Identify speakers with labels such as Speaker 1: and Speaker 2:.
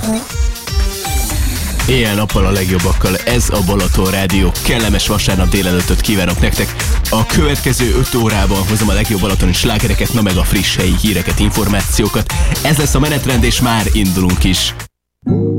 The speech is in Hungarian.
Speaker 1: Éjjel-nappal a legjobbakkal, ez a Balaton Rádió. Kellemes vasárnap délelőttöt kívánok nektek. A következő 5 órában hozom a legjobb balatoni slágereket, na meg a friss helyi híreket, információkat. Ez lesz a menetrend, és már indulunk is.